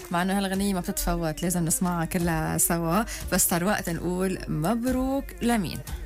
مع انه هالغنية ما بتتفوت، لازم نسمعها كلها سوا. بس صار وقت نقول مبروك لمين.